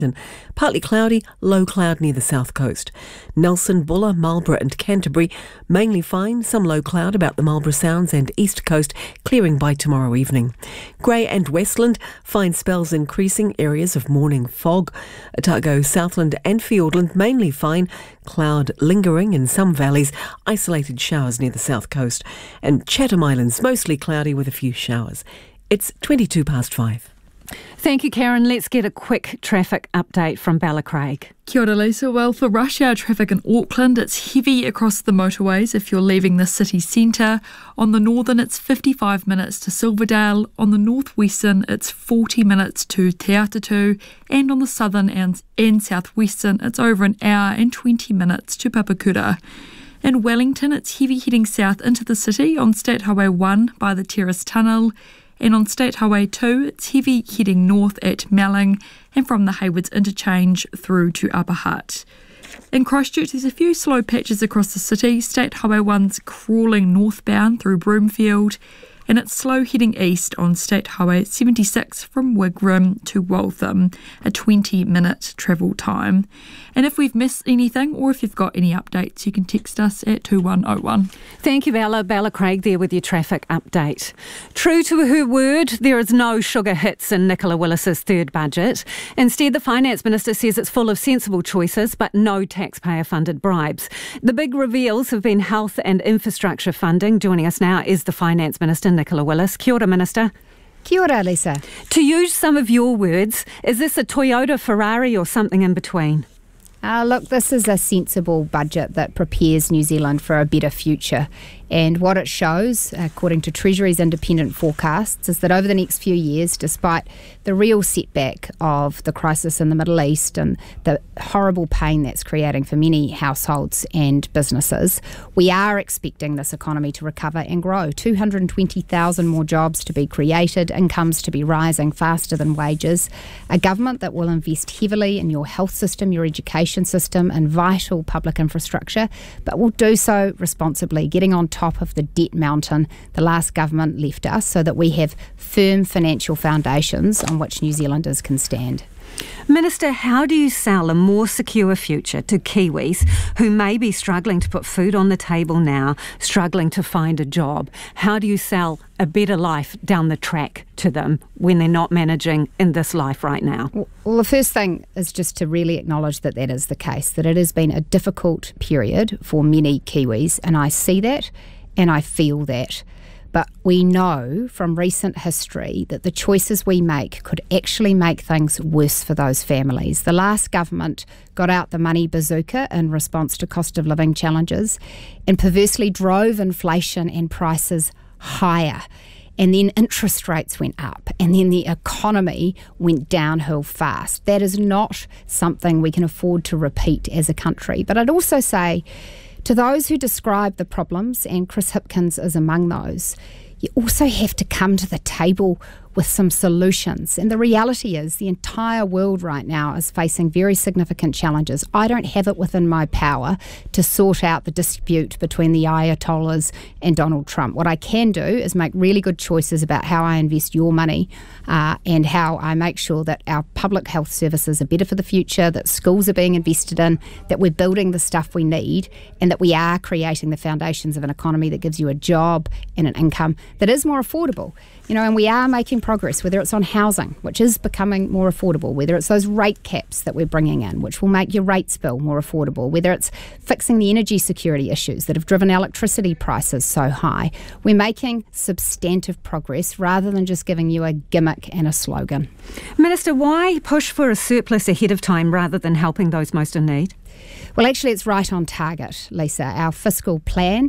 And partly cloudy, low cloud near the south coast. Nelson, Buller, Marlborough and Canterbury, mainly fine, some low cloud about the Marlborough Sounds and east coast, clearing by tomorrow evening. Grey and Westland, fine spells increasing, areas of morning fog. Otago, Southland and Fiordland, mainly fine, cloud lingering in some valleys, isolated showers near the south coast. And Chatham Islands, mostly cloudy with a few showers. It's 5:22. Thank you, Karen. Let's get a quick traffic update from Ballacraig. Kia ora, Lisa. Well, for rush hour traffic in Auckland, it's heavy across the motorways if you're leaving the city centre. On the northern, it's 55 minutes to Silverdale. On the northwestern, it's 40 minutes to Te Atatu. And on the southern and southwestern, it's over an hour and 20 minutes to Papakura. In Wellington, it's heavy heading south into the city on State Highway 1 by the Terrace Tunnel. And on State Highway 2, it's heavy heading north at Melling and from the Haywoods interchange through to Upper Hutt. In Christchurch, there's a few slow patches across the city. State Highway 1's crawling northbound through Broomfield, and it's slow heading east on State Highway 76 from Wigram to Waltham, a 20-minute travel time. And if we've missed anything or if you've got any updates, you can text us at 2101. Thank you, Bella Craig there with your traffic update. True to her word, there is no sugar hits in Nicola Willis's third budget. Instead, the Finance Minister says it's full of sensible choices but no taxpayer-funded bribes. The big reveals have been health and infrastructure funding. Joining us now is the Finance Minister, Nicola Willis. Kia ora, Minister. Kia ora, Lisa. To use some of your words, is this a Toyota Ferrari or something in between? Look, this is a sensible budget that prepares New Zealand for a better future. And what it shows, according to Treasury's independent forecasts, is that over the next few years, despite the real setback of the crisis in the Middle East and the horrible pain that's creating for many households and businesses, we are expecting this economy to recover and grow. 220,000 more jobs to be created, incomes to be rising faster than wages, a government that will invest heavily in your health system, your education system and vital public infrastructure, but will do so responsibly, getting on top of the debt mountain the last government left us so that we have firm financial foundations on which New Zealanders can stand. Minister, how do you sell a more secure future to Kiwis who may be struggling to put food on the table now, struggling to find a job? How do you sell a better life down the track to them when they're not managing in this life right now? Well, the first thing is just to really acknowledge that is the case, that it has been a difficult period for many Kiwis, and I see that and I feel that. But we know from recent history that the choices we make could actually make things worse for those families. The last government got out the money bazooka in response to cost of living challenges and perversely drove inflation and prices higher. And then interest rates went up and then the economy went downhill fast. That is not something we can afford to repeat as a country. But I'd also say, to those who describe the problems, and Chris Hipkins is among those, you also have to come to the table with some solutions. And the reality is the entire world right now is facing very significant challenges. I don't have it within my power to sort out the dispute between the Ayatollahs and Donald Trump. What I can do is make really good choices about how I invest your money and how I make sure that our public health services are better for the future, that schools are being invested in, that we're building the stuff we need, and that we are creating the foundations of an economy that gives you a job and an income that is more affordable. You know, and we are making progress, whether it's on housing, which is becoming more affordable, whether it's those rate caps that we're bringing in, which will make your rates bill more affordable, whether it's fixing the energy security issues that have driven electricity prices so high. We're making substantive progress rather than just giving you a gimmick and a slogan. Minister, why push for a surplus ahead of time rather than helping those most in need? Well, actually, it's right on target, Lisa. Our fiscal plan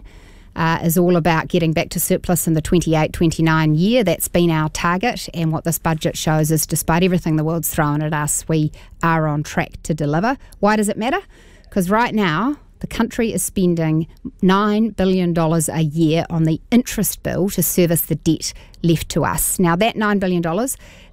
is all about getting back to surplus in the 28-29 year. That's been our target, and what this budget shows is despite everything the world's thrown at us, we are on track to deliver. Why does it matter? Because right now the country is spending $9 billion a year on the interest bill to service the debt left to us. Now that $9 billion,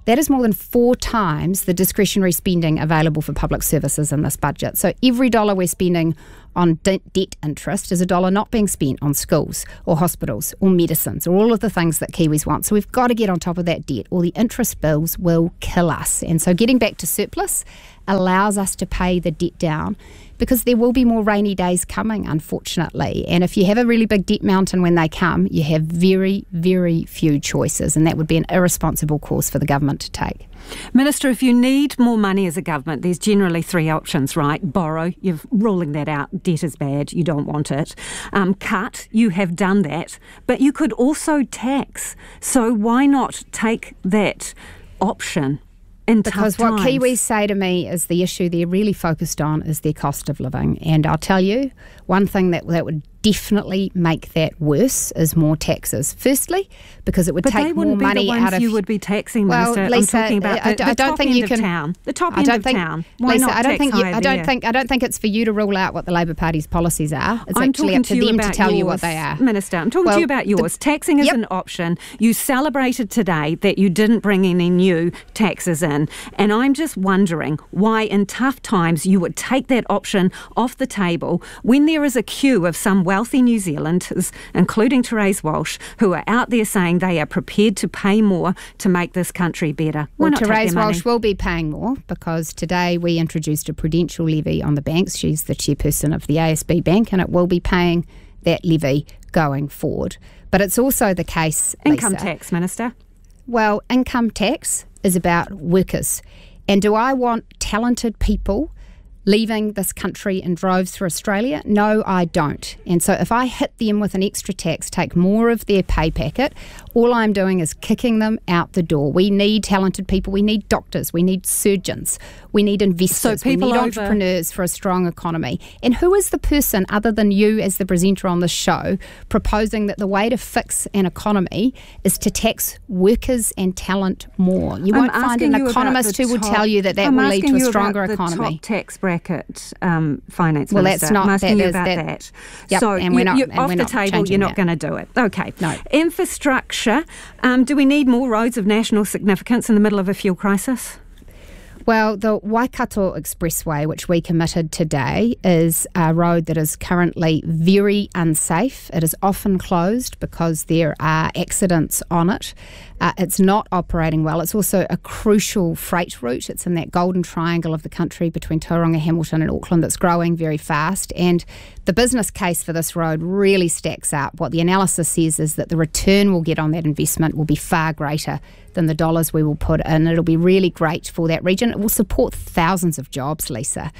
That is more than 4 times the discretionary spending available for public services in this budget. So every dollar we're spending on debt interest is a dollar not being spent on schools or hospitals or medicines or all of the things that Kiwis want. So we've got to get on top of that debt, or the interest bills will kill us. And so getting back to surplus allows us to pay the debt down, because there will be more rainy days coming, unfortunately. And if you have a really big debt mountain when they come, you have very, very few choices, and that would be an irresponsible course for the government to take. Minister, if you need more money as a government, there's generally 3 options, right? Borrow, you're ruling that out. Debt is bad, you don't want it. Cut, you have done that. But you could also tax. So why not take that option? Because what Kiwis say to me is the issue they're really focused on is their cost of living. And I'll tell you, one thing that would definitely make that worse is more taxes. Firstly, because it would take more money out of... you would be taxing, Minister. Well, Lisa, I'm talking about the top end of town. The top end of town. Why not tax higher there? I don't think it's for you to rule out what the Labor Party's policies are. It's actually up to them to tell you what they are. Minister, I'm talking to you about yours. Taxing is an option. You celebrated today that you didn't bring any new taxes in, and I'm just wondering why in tough times you would take that option off the table when there is a queue of some wealthy New Zealanders, including Therese Walsh, who are out there saying they are prepared to pay more to make this country better. Well, Therese Walsh will be paying more, because today we introduced a prudential levy on the banks. She's the chairperson of the ASB Bank, and it will be paying that levy going forward. But it's also the case, Lisa, income tax, Minister. Well, income tax is about workers. And do I want talented people leaving this country in droves for Australia? No, I don't. And so if I hit them with an extra tax, take more of their pay packet, all I'm doing is kicking them out the door. We need talented people. We need doctors. We need surgeons. We need investors. We need entrepreneurs for a strong economy. And who is the person, other than you as the presenter on this show, proposing that the way to fix an economy is to tax workers and talent more? You won't find an economist who will tell you that will lead to a stronger economy. The top tax bracket, finance well, minister. That's not. I'm asking you about that. Yep, so and we're not, you're off the table. You're not going to do it. Okay. No. Infrastructure. Do we need more roads of national significance in the middle of a fuel crisis? Well, the Waikato Expressway, which we committed today, is a road that is currently very unsafe. It is often closed because there are accidents on it. It's not operating well. It's also a crucial freight route. It's in that golden triangle of the country between Tauranga, Hamilton and Auckland that's growing very fast. And the business case for this road really stacks up. What the analysis says is that the return we'll get on that investment will be far greater than the dollars we will put in. It'll be really great for that region. It will support thousands of jobs, Lisa.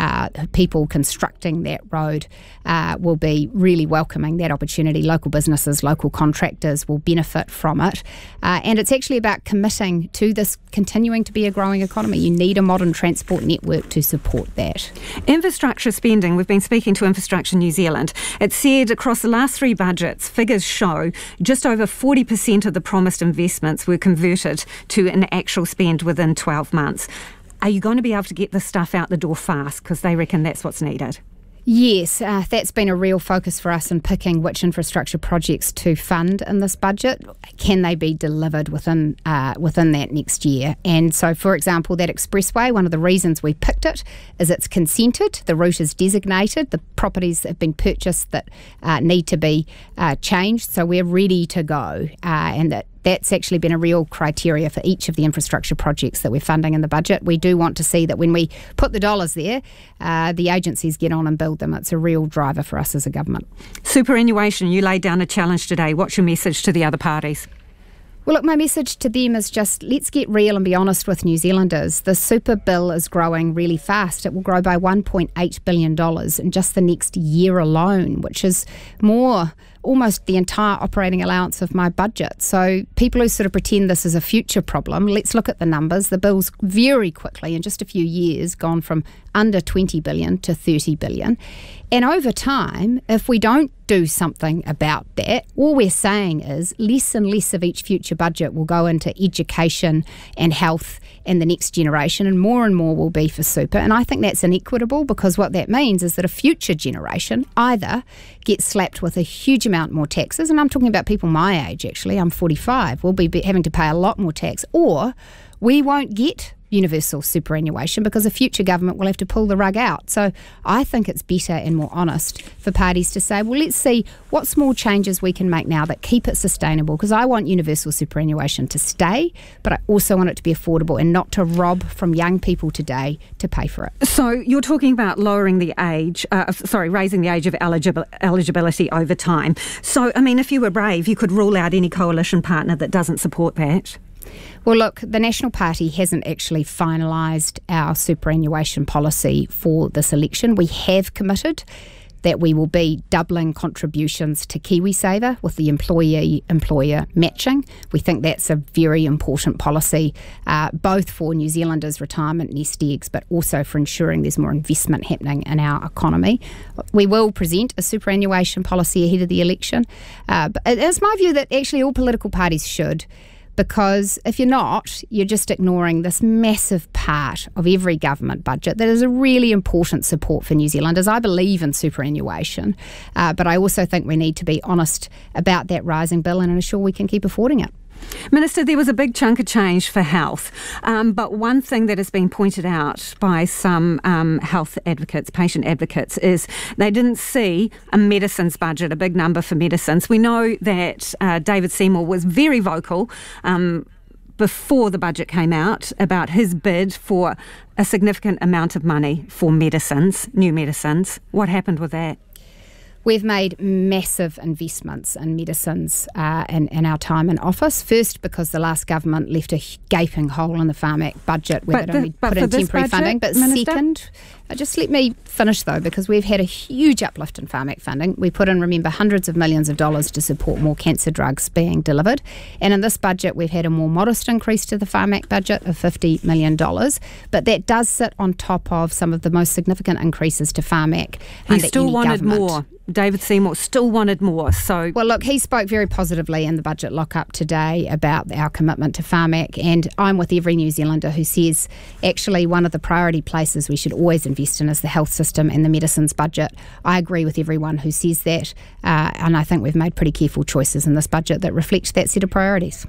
People constructing that road will be really welcoming that opportunity. Local businesses, local contractors will benefit from it. And it's actually about committing to this continuing to be a growing economy. You need a modern transport network to support that. Infrastructure spending, we've been speaking to Infrastructure New Zealand. It said across the last 3 budgets, figures show just over 40% of the promised investments were converted to an actual spend within 12 months. Are you going to be able to get this stuff out the door fast? Because they reckon that's what's needed. Yes, that's been a real focus for us in picking which infrastructure projects to fund in this budget. Can they be delivered within that next year? And so, for example, that expressway, one of the reasons we picked it is it's consented, the route is designated, the properties have been purchased that need to be changed, so we're ready to go. And that's actually been a real criteria for each of the infrastructure projects that we're funding in the budget. We do want to see that when we put the dollars there, the agencies get on and build them. It's a real driver for us as a government. Superannuation, you laid down a challenge today. What's your message to the other parties? Well, look, my message to them is just let's get real and be honest with New Zealanders. The super bill is growing really fast. It will grow by $1.8 billion in just the next year alone, which is more, almost the entire operating allowance of my budget. So people who sort of pretend this is a future problem, let's look at the numbers. The bill's very quickly, in just a few years, gone from under 20 billion to 30 billion. And over time, if we don't do something about that. All we're saying is less and less of each future budget will go into education and health and the next generation, and more will be for super. And I think that's inequitable, because what that means is that a future generation either gets slapped with a huge amount more taxes, and I'm talking about people my age actually, I'm 45, we'll be having to pay a lot more tax, or we won't get universal superannuation because a future government will have to pull the rug out. So I think it's better and more honest for parties to say, well, let's see what small changes we can make now that keep it sustainable, because I want universal superannuation to stay, but I also want it to be affordable and not to rob from young people today to pay for it. So you're talking about lowering the age, raising the age of eligibility over time. So, I mean, if you were brave, you could rule out any coalition partner that doesn't support that. Well, look, the National Party hasn't actually finalised our superannuation policy for this election. We have committed that we will be doubling contributions to KiwiSaver with the employee-employer matching. We think that's a very important policy, both for New Zealanders' retirement nest eggs, but also for ensuring there's more investment happening in our economy. We will present a superannuation policy ahead of the election. But it's my view that actually all political parties should, because if you're not, you're just ignoring this massive part of every government budget that is a really important support for New Zealanders. I believe in superannuation, but I also think we need to be honest about that rising bill and ensure we can keep affording it. Minister, there was a big chunk of change for health, but one thing that has been pointed out by some health advocates, patient advocates, is they didn't see a medicines budget, a big number for medicines. We know that David Seymour was very vocal before the budget came out about his bid for a significant amount of money for medicines, new medicines. What happened with that? We've made massive investments in medicines in our time in office. First, because the last government left a gaping hole in the PharmAct budget where they'd only put in temporary funding. But Minister? Second, just let me finish though, because we've had a huge uplift in PharmAct funding. We put in, remember, hundreds of millions of dollars to support more cancer drugs being delivered. And in this budget, we've had a more modest increase to the PharmAct budget of $50 million. But that does sit on top of some of the most significant increases to PharmAct under any government. More. David Seymour still wanted more. So, well, look, he spoke very positively in the budget lock-up today about our commitment to PharmAct, and I'm with every New Zealander who says actually one of the priority places we should always invest in is the health system and the medicines budget. I agree with everyone who says that, and I think we've made pretty careful choices in this budget that reflect that set of priorities.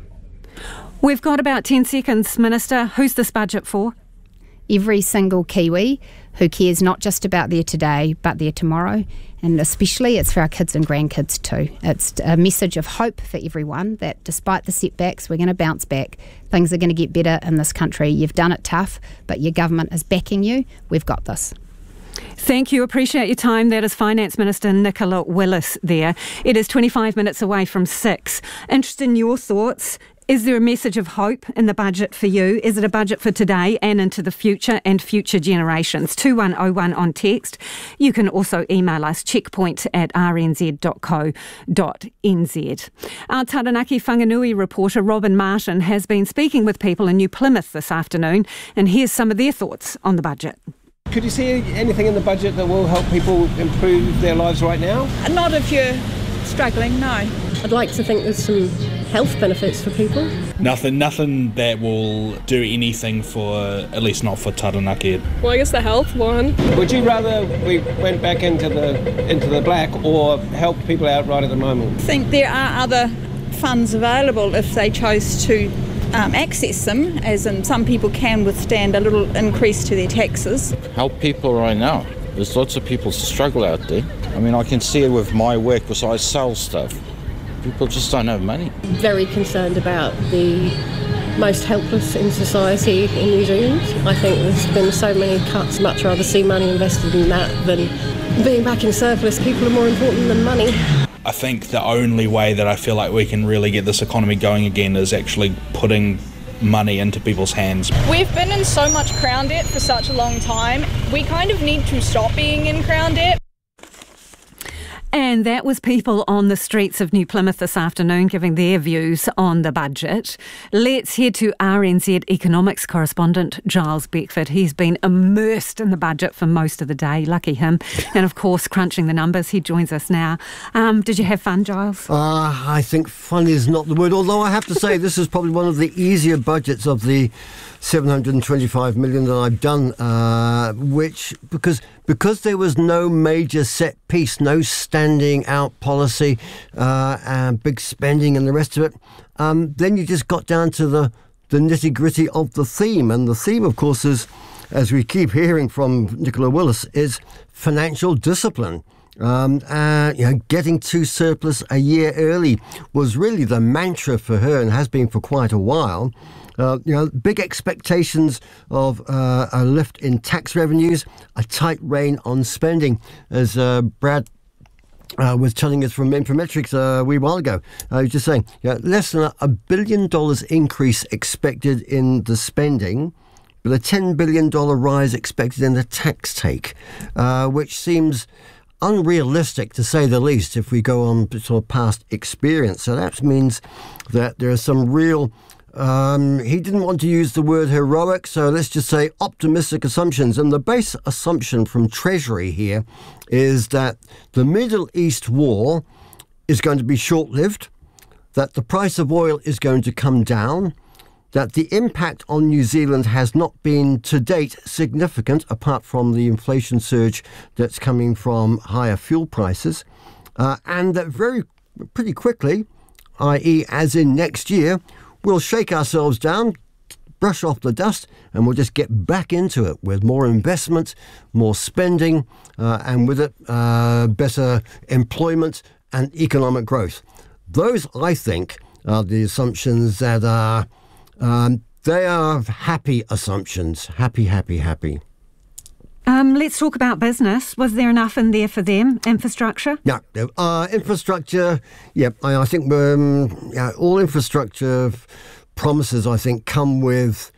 We've got about 10 seconds, Minister. Who's this budget for? Every single Kiwi who cares not just about their today but their tomorrow, and especially it's for our kids and grandkids too. It's a message of hope for everyone that despite the setbacks, we're going to bounce back. Things are going to get better in this country. You've done it tough, but your government is backing you. We've got this. Thank you. Appreciate your time. That is Finance Minister Nicola Willis there. It is 25 minutes away from 6. Interested in your thoughts. Is there a message of hope in the budget for you? Is it a budget for today and into the future and future generations? 2101 on text. You can also email us checkpoint@rnz.co.nz. Our Taranaki Whanganui reporter Robin Martin has been speaking with people in New Plymouth this afternoon, and here's some of their thoughts on the budget. Could you see anything in the budget that will help people improve their lives right now? Not if you're struggling, no. I'd like to think there's some health benefits for people. Nothing that will do anything for, at least not for Taranaki. Well, I guess the health one. Would you rather we went back into the black or help people out right at the moment? I think there are other funds available if they chose to access them, as in some people can withstand a little increase to their taxes. Help people right now. There's lots of people struggle out there. I mean, I can see it with my work because I sell stuff. People just don't have money. Very concerned about the most helpless in society in New Zealand. I think there's been so many cuts. Much rather see money invested in that than being back in surplus. People are more important than money. I think the only way that I feel like we can really get this economy going again is actually putting money into people's hands. We've been in so much Crown debt for such a long time. We kind of need to stop being in Crown debt. And that was people on the streets of New Plymouth this afternoon giving their views on the budget. Let's head to RNZ economics correspondent Giles Beckford. He's been immersed in the budget for most of the day, lucky him. And of course, crunching the numbers. He joins us now. Did you have fun, Giles? I think fun is not the word, although I have to say this is probably one of the easier budgets of the 725 million that I've done, which because there was no major set piece, no standing out policy, and big spending and the rest of it, then you just got down to the nitty gritty of the theme. And the theme, of course, is, as we keep hearing from Nicola Willis, is financial discipline. Getting to surplus a year early was really the mantra for her and has been for quite a while. Big expectations of a lift in tax revenues, a tight rein on spending, as Brad was telling us from Infometrics a wee while ago. He was just saying, less than $1 billion increase expected in the spending, but a $10 billion rise expected in the tax take, which seems unrealistic to say the least if we go on sort of past experience. So that means that there are some real he didn't want to use the word heroic, so let's just say optimistic assumptions. And the base assumption from Treasury here is that the Middle East war is going to be short-lived, that the price of oil is going to come down, that the impact on New Zealand has not been to date significant, apart from the inflation surge that's coming from higher fuel prices, and that pretty quickly, i.e. as in next year, we'll shake ourselves down, brush off the dust, and we'll just get back into it with more investment, more spending, and with it better employment and economic growth. Those, I think, are the assumptions that are they are happy assumptions. Happy. Let's talk about business. Was there enough in there for them? Infrastructure? No. Infrastructure, I think all infrastructure promises, I think, come with,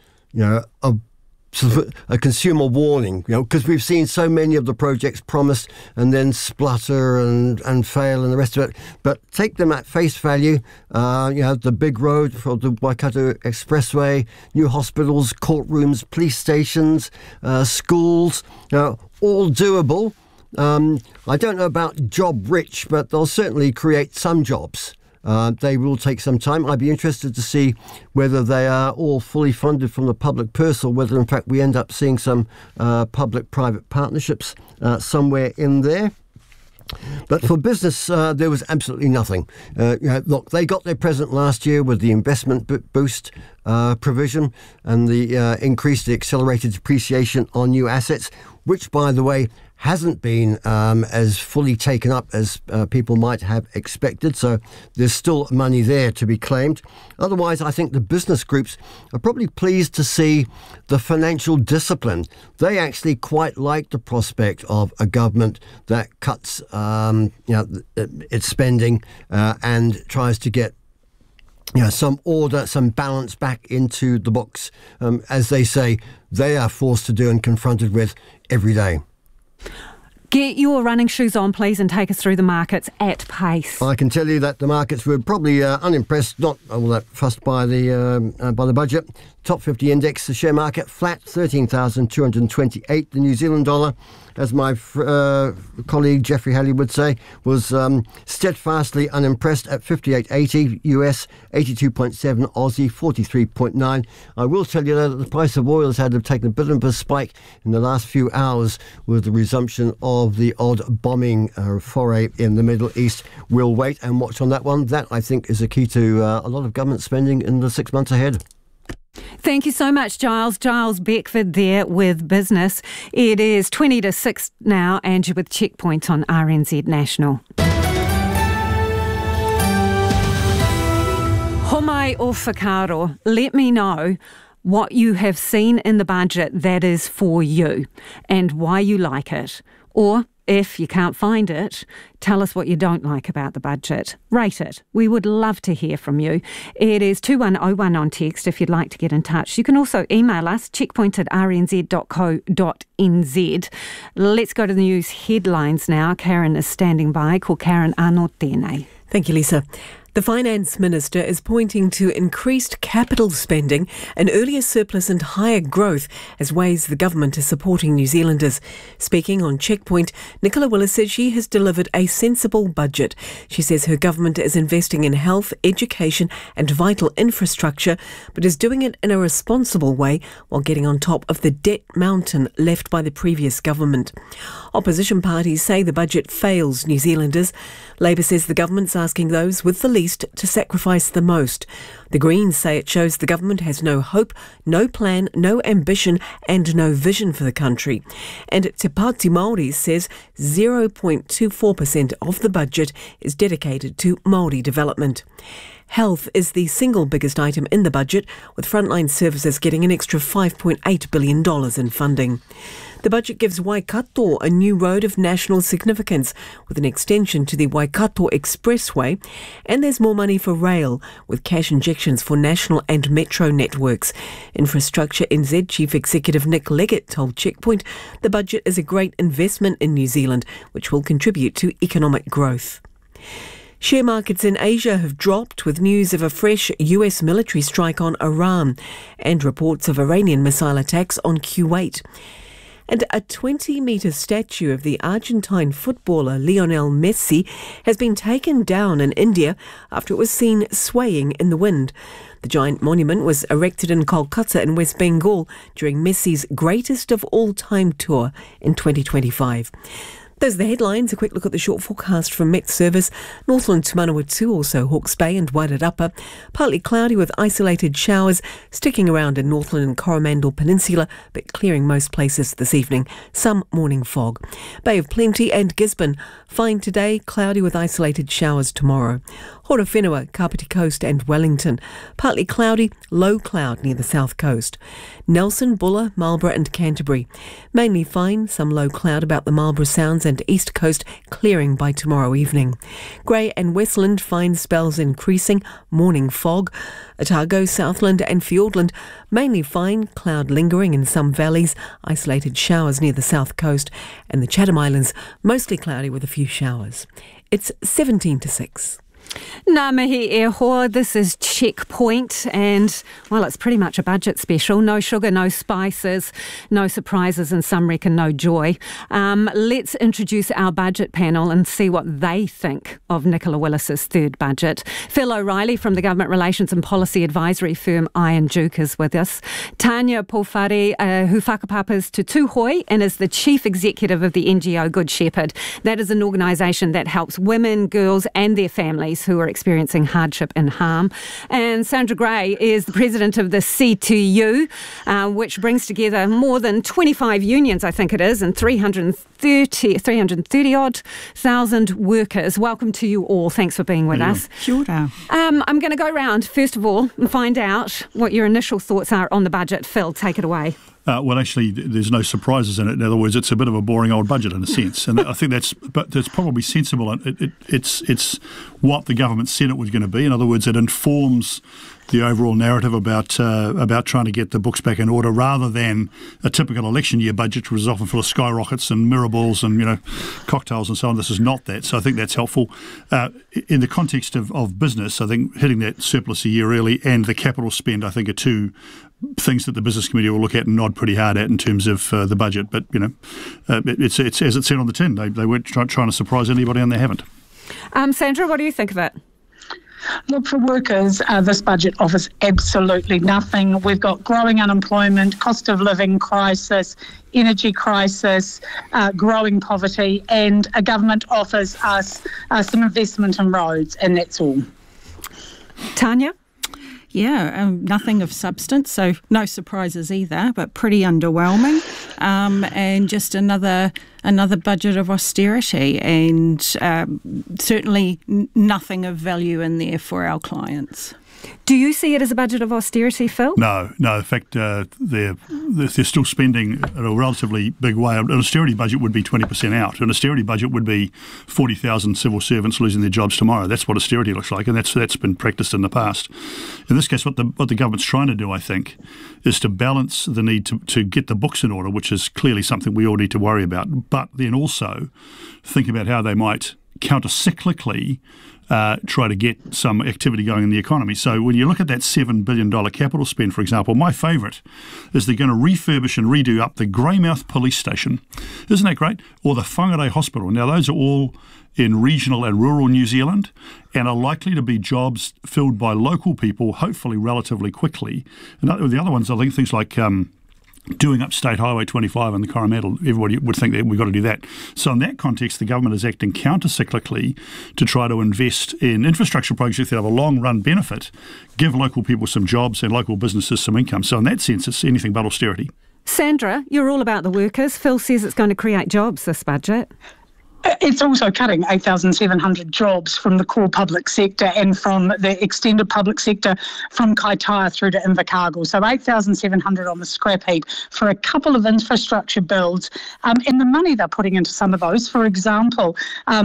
a consumer warning, because we've seen so many of the projects promised and then splutter and fail and the rest of it. But take them at face value. The big road for the Waikato Expressway, new hospitals, courtrooms, police stations, schools, all doable. I don't know about job rich, but they'll certainly create some jobs. They will take some time. I'd be interested to see whether they are all fully funded from the public purse or whether, in fact, we end up seeing some public-private partnerships somewhere in there. But for business, there was absolutely nothing. Look, they got their present last year with the investment boost provision and the increased accelerated depreciation on new assets, which, by the way, hasn't been as fully taken up as people might have expected. So there's still money there to be claimed. Otherwise, I think the business groups are probably pleased to see the financial discipline. They actually quite like the prospect of a government that cuts its spending and tries to get some order, some balance back into the books, as they say, they are forced to do and confronted with every day. Get your running shoes on, please, and take us through the markets at pace. I can tell you that the markets were probably unimpressed, not all that fussed by the budget. Top 50 index, the share market flat, 13,228. The New Zealand dollar, as my colleague Jeffrey Halley would say, was steadfastly unimpressed at 58.80 US, 82.7 Aussie, 43.9. I will tell you that the price of oil has had to take a bit of a spike in the last few hours with the resumption of the odd bombing foray in the Middle East. We'll wait and watch on that one. That, I think, is a key to a lot of government spending in the 6 months ahead. Thank you so much, Giles. Giles Beckford there with business. It is 20 to 6 now, and you're with Checkpoint on RNZ National. Homai o whakaaro, let me know what you have seen in the budget that is for you and why you like it. Or, if you can't find it, tell us what you don't like about the budget. Rate it. We would love to hear from you. It is 2101 on text if you'd like to get in touch. You can also email us, checkpoint@rnz.co.nz. Let's go to the news headlines now. Karen is standing by. Ko Karen anō tēnei. Thank you, Lisa. The Finance Minister is pointing to increased capital spending, an earlier surplus and higher growth as ways the government is supporting New Zealanders. Speaking on Checkpoint, Nicola Willis says she has delivered a sensible budget. She says her government is investing in health, education and vital infrastructure, but is doing it in a responsible way while getting on top of the debt mountain left by the previous government. Opposition parties say the budget fails New Zealanders. Labour says the government's asking those with the least to sacrifice the most. The Greens say it shows the government has no hope, no plan, no ambition and no vision for the country. And Te Pāti Māori says 0.24% of the budget is dedicated to Māori development. Health is the single biggest item in the budget, with frontline services getting an extra $5.8 billion in funding. The budget gives Waikato a new road of national significance with an extension to the Waikato Expressway, and there's more money for rail with cash injections for national and metro networks. Infrastructure NZ Chief Executive Nick Leggett told Checkpoint the budget is a great investment in New Zealand, which will contribute to economic growth. Share markets in Asia have dropped with news of a fresh US military strike on Iran and reports of Iranian missile attacks on Kuwait. And a 20-metre statue of the Argentine footballer Lionel Messi has been taken down in India after it was seen swaying in the wind. The giant monument was erected in Kolkata in West Bengal during Messi's greatest of all-time tour in 2025. Those are the headlines. A quick look at the short forecast from Met Service. Northland to Manawatu, also Hawke's Bay and Wairarapa. Partly cloudy with isolated showers sticking around in Northland and Coromandel Peninsula, but clearing most places this evening. Some morning fog. Bay of Plenty and Gisborne. Fine today, cloudy with isolated showers tomorrow. Horowhenua, Kapiti Coast and Wellington. Partly cloudy, low cloud near the south coast. Nelson, Buller, Marlborough and Canterbury. Mainly fine, some low cloud about the Marlborough Sounds and east coast, clearing by tomorrow evening. Grey and Westland, fine spells increasing, morning fog. Otago, Southland and Fiordland, mainly fine, cloud lingering in some valleys, isolated showers near the south coast, and the Chatham Islands, mostly cloudy with a few showers. It's 17 to 6. Ngā mihi e hoa, this is Checkpoint, and, well, it's pretty much a budget special. No sugar, no spices, no surprises, and some reckon no joy. Let's introduce our budget panel and see what they think of Nicola Willis's third budget. Phil O'Reilly from the Government Relations and Policy Advisory firm Iron Duke is with us. Tanya Polfari, who whakapapas to Tūhoi and is the Chief Executive of the NGO Good Shepherd. That is an organisation that helps women, girls and their families who are experiencing hardship and harm. And Sandra Gray is the president of the C2U, which brings together more than 25 unions, I think it is, and 330 odd thousand workers. Welcome to you all. Thanks for being with us. Sure. I'm going to go round, first of all, and find out what your initial thoughts are on the budget. Phil, take it away. Well, actually, there's no surprises in it. In other words, it's a bit of a boring old budget in a sense, and I think that's probably sensible. It's what the government said it was going to be. In other words, it informs the overall narrative about trying to get the books back in order, rather than a typical election year budget, which was often full of skyrockets and mirror balls and cocktails and so on. This is not that, so I think that's helpful. In the context of business, I think hitting that surplus a year early and the capital spend, I think, are two things that the Business Committee will look at and nod pretty hard at in terms of the budget. But it's as it said on the tin. They weren't trying to surprise anybody, and they haven't. Sandra, what do you think of it? Look, for workers, this budget offers absolutely nothing. We've got growing unemployment, cost of living crisis, energy crisis, growing poverty, and a government offers us some investment in roads, and that's all. Tanya? Yeah, nothing of substance, so no surprises either, but pretty underwhelming. And just another budget of austerity, and certainly nothing of value in there for our clients. Do you see it as a budget of austerity, Phil? No. In fact, they're still spending in a relatively big way. An austerity budget would be 20% out. An austerity budget would be 40,000 civil servants losing their jobs tomorrow. That's what austerity looks like, and that's been practiced in the past. In this case, what the government's trying to do, I think, is to balance the need to get the books in order, which is clearly something we all need to worry about, but then also think about how they might counter-cyclically try to get some activity going in the economy. So when you look at that $7 billion capital spend, for example, my favourite is they're going to refurbish and redo up the Greymouth Police Station. Isn't that great? Or the Whangarei Hospital. Now, those are all in regional and rural New Zealand and are likely to be jobs filled by local people, hopefully relatively quickly. And the other ones, I think, things like doing up State Highway 25 and the Coromandel, everybody would think that we've got to do that. So in that context, the government is acting counter-cyclically to try to invest in infrastructure projects that have a long-run benefit, give local people some jobs and local businesses some income. So in that sense, it's anything but austerity. Sandra, you're all about the workers. Phil says it's going to create jobs, this budget. It's also cutting 8,700 jobs from the core public sector and from the extended public sector from Kaitaia through to Invercargill. So 8,700 on the scrap heap for a couple of infrastructure builds. And the money they're putting into some of those, for example,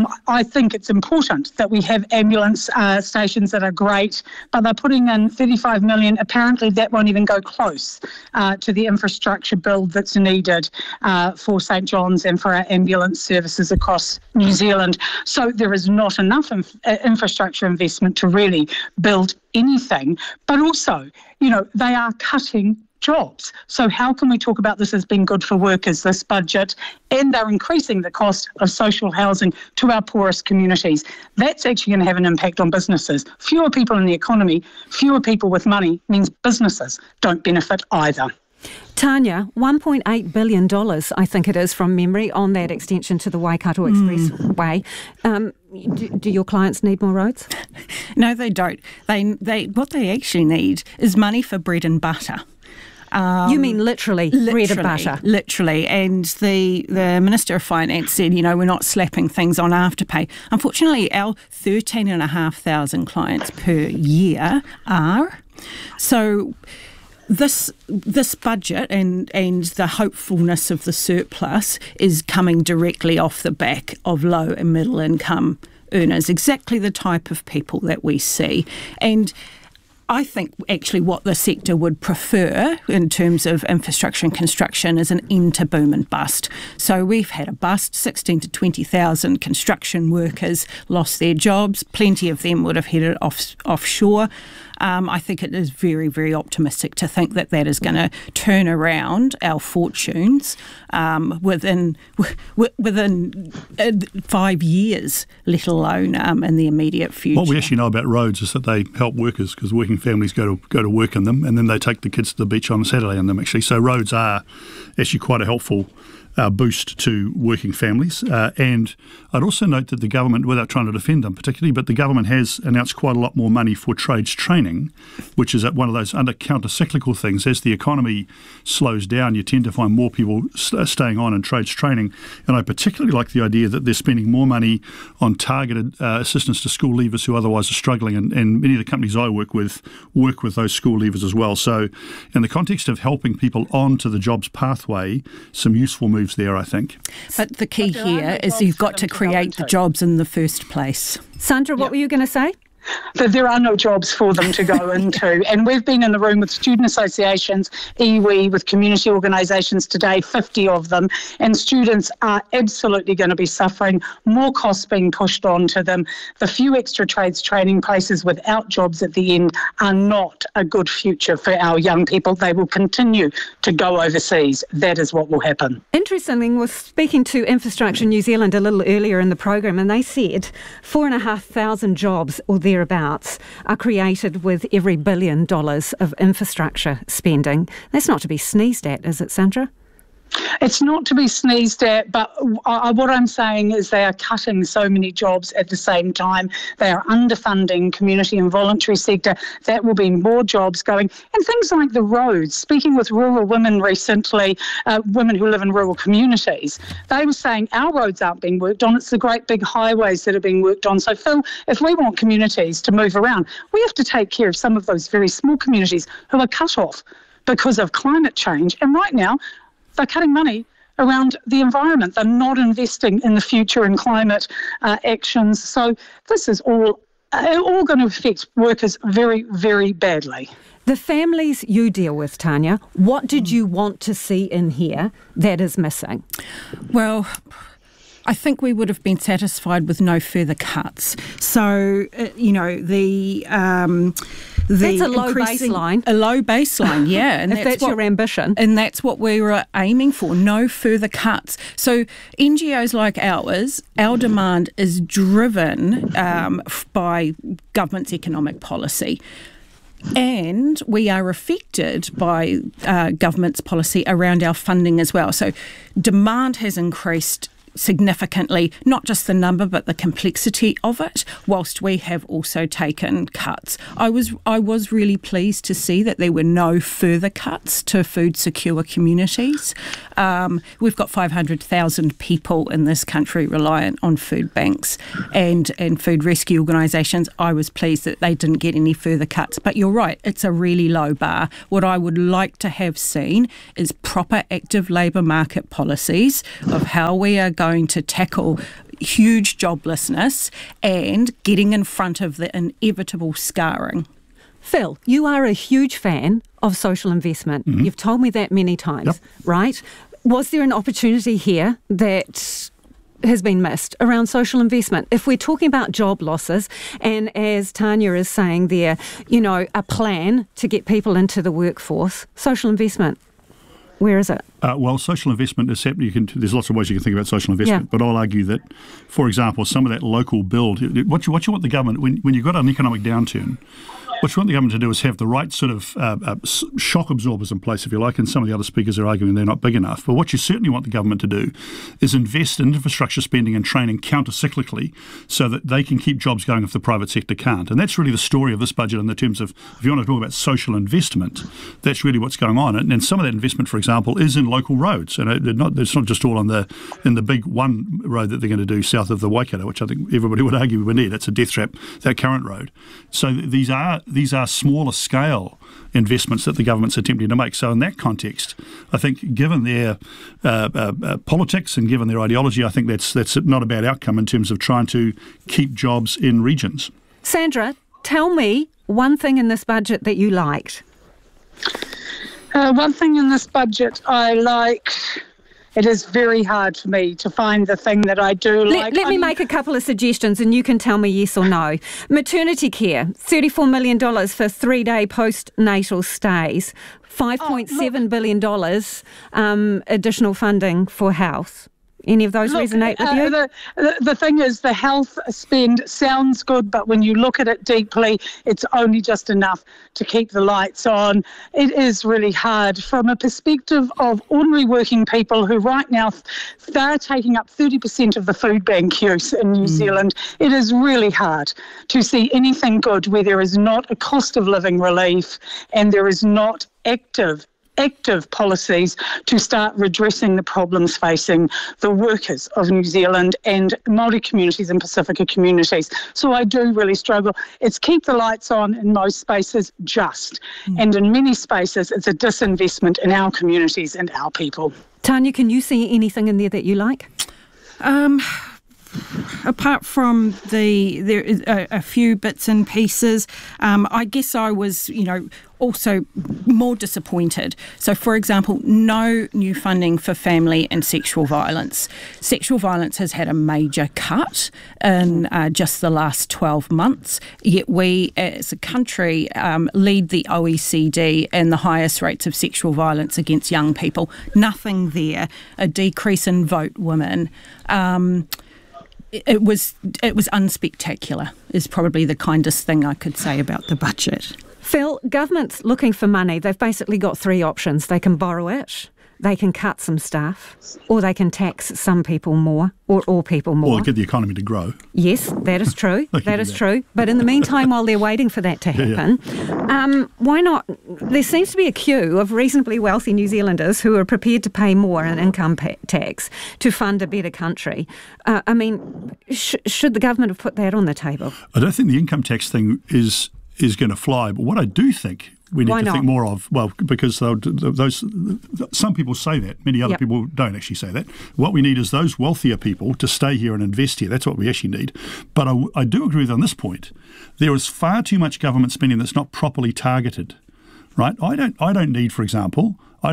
I think it's important that we have ambulance stations that are great, but they're putting in $35 million. Apparently that won't even go close to the infrastructure build that's needed for St John's and for our ambulance services across New Zealand. So there is not enough infrastructure investment to really build anything. But also, they are cutting jobs. So how can we talk about this as being good for workers, this budget, and they're increasing the cost of social housing to our poorest communities? That's actually going to have an impact on businesses. Fewer people in the economy, fewer people with money means businesses don't benefit either. Tanya, $1.8 billion, I think it is from memory, on that extension to the Waikato Expressway. Do your clients need more roads? No, they don't. They what they actually need is money for bread and butter. You mean literally bread and butter? Literally. And the Minister of Finance said, we're not slapping things on Afterpay. Unfortunately, our 13,500 clients per year are. So This budget and the hopefulness of the surplus is coming directly off the back of low and middle income earners, exactly the type of people that we see. And I think actually what the sector would prefer in terms of infrastructure and construction is an end to boom and bust. So we've had a bust, 16 to 20,000 construction workers lost their jobs. Plenty of them would have headed offshore. I think it is very, very optimistic to think that is going to turn around our fortunes within 5 years, let alone in the immediate future. What we actually know about roads is that they help workers because working families go to work in them, and then they take the kids to the beach on a Saturday in them, actually. So roads are actually quite a helpful boost to working families. And I'd also note that the government, without trying to defend them particularly, but the government has announced quite a lot more money for trades training, which is one of those counter-cyclical things. As the economy slows down, you tend to find more people staying on in trades training. And I particularly like the idea that they're spending more money on targeted assistance to school leavers who otherwise are struggling. And many of the companies I work with those school leavers as well. So in the context of helping people onto the jobs pathway, some useful moves there, I think. But the key here is you've got to create the jobs in the first place. Sandra, what were you going to say? That there are no jobs for them to go into. And we've been in the room with student associations, iwi, with community organisations today, 50 of them, and students are absolutely going to be suffering, more costs being pushed onto them. The few extra trades training places without jobs at the end are not a good future for our young people. They will continue to go overseas. That is what will happen. Interestingly, we're speaking to Infrastructure New Zealand a little earlier in the program, and they said 4,500 jobs or thereabouts are created with every $1 billion of infrastructure spending. That's not to be sneezed at, is it, Sandra? It's not to be sneezed at, but what I'm saying is they are cutting so many jobs at the same time. They are underfunding community and voluntary sector. That will be more jobs going. And things like the roads. Speaking with rural women recently, women who live in rural communities, they were saying our roads aren't being worked on. It's the great big highways that are being worked on. So, Phil, if we want communities to move around, we have to take care of some of those very small communities who are cut off because of climate change. And right now, they're cutting money around the environment. They're not investing in the future and climate actions. So this is all going to affect workers very, very badly. The families you deal with, Tanya, what did you want to see in here that is missing? Well, I think we would have been satisfied with no further cuts. So, that's a low baseline. A low baseline, yeah. And that's your ambition. And that's what we were aiming for, no further cuts. So NGOs like ours, our demand is driven by government's economic policy. And we are affected by government's policy around our funding as well. So demand has increased significantly, not just the number but the complexity of it, whilst we have also taken cuts. I was really pleased to see that there were no further cuts to food secure communities. We've got 500,000 people in this country reliant on food banks and food rescue organisations. I was pleased that they didn't get any further cuts. But you're right, it's a really low bar. What I would like to have seen is proper active labour market policies of how we are going to tackle huge joblessness and getting in front of the inevitable scarring. Phil, you are a huge fan of social investment. Mm-hmm. You've told me that many times, right? Was there an opportunity here that has been missed around social investment? If we're talking about job losses, and as Tanya is saying there, a plan to get people into the workforce, social investment, where is it? Well, social investment is happening. There's lots of ways you can think about social investment, but I'll argue that, for example, some of that local build, what you want the government, when you've got an economic downturn, what you want the government to do is have the right sort of shock absorbers in place, if you like, and some of the other speakers are arguing they're not big enough. But what you certainly want the government to do is invest in infrastructure spending and training counter-cyclically so that they can keep jobs going if the private sector can't. And that's really the story of this budget in the terms of, if you want to talk about social investment, that's really what's going on. And some of that investment, for example, is in local roads. And it's not just all in the big one road that they're going to do south of the Waikato, which I think everybody would argue we need. It's a death trap, that current road. So these are smaller scale investments that the government's attempting to make. So in that context, I think given their politics and given their ideology, I think that's not a bad outcome in terms of trying to keep jobs in regions. Sandra, tell me one thing in this budget that you liked. One thing in this budget I liked. It is very hard for me to find the thing that I do like. Let me make a couple of suggestions and you can tell me yes or no. Maternity care, $34 million for 3-day postnatal stays, $5.7 billion additional funding for health. Any of those resonate with you? The thing is, the health spend sounds good, but when you look at it deeply, it's only just enough to keep the lights on. It is really hard from a perspective of ordinary working people who right now, they're taking up 30% of the food bank use in New Zealand. It is really hard to see anything good where there is not a cost of living relief and there is not active policies to start redressing the problems facing the workers of New Zealand and Māori communities and Pacifica communities. So I do really struggle. It's keep the lights on in most spaces, and in many spaces it's a disinvestment in our communities and our people. Tanya, can you see anything in there that you like? Apart from there is a few bits and pieces, I guess I was, also more disappointed. So, for example, no new funding for family and sexual violence. Sexual violence has had a major cut in just the last 12 months, yet we as a country lead the OECD in the highest rates of sexual violence against young people. Nothing there. A decrease in vote women. It was unspectacular, is probably the kindest thing I could say about the budget. Phil, government's looking for money. They've basically got 3 options. They can borrow it, they can cut some stuff, or they can tax some people more, or all people more. Or get the economy to grow. Yes, that is true. That is true. But in the meantime, while they're waiting for that to happen, why not? There seems to be a queue of reasonably wealthy New Zealanders who are prepared to pay more in income tax to fund a better country. Should the government have put that on the table? I don't think the income tax thing is going to fly, but what I do think we need to think more of, well, because some people say that, many other people don't actually say that. What we need is those wealthier people to stay here and invest here. That's what we actually need. But I do agree with on this point. There is far too much government spending that's not properly targeted, right? I don't need, for example,